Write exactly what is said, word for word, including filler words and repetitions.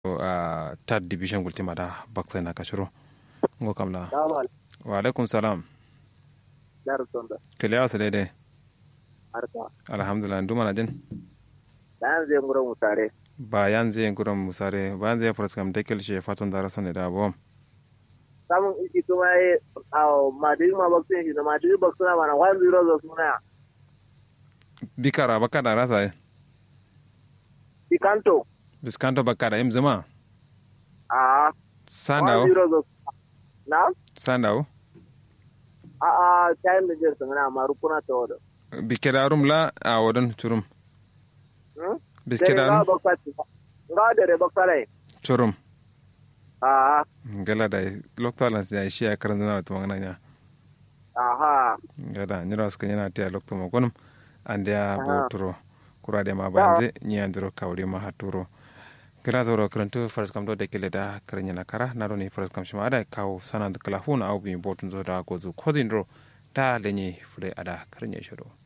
a third division gultima da baksa na kashiro ngo kamla Damal, wa alaikum salam dar sonda, kiliya wasu daidai arka. alhamdulillah nduma na jin Dan zai mura musare. bayan zai gurin musare bayan zai fara kam dekel she fatun da rasan da bom Samun iki kuma ya a madiri ma baksin shi da madiri baksuna mana one zero da suna. bikara baka da rasa eh Picanto. biskanto baka da im zama A sandawo one zero da na? sandawo A a time da jirsa mana amma rukuna ta wada. bikedarum la a wadan turum Hmm? biskedarum Nga baksa nga da re baksa rai. turum A gala da loktalan ya shi ya karan na to ngana nya aha. gada nyira ska nyana ta lokto mo konum ande ya Aha. boturo kurade ma banze nyandiro kawri ma haturo kira zoro krantu faras kam do de kele da karanya na kara na doni faras kam shima ada kaw sanad kala huna au bi botun zo da gozu kodin ro da lenyi fure ada karanya shiro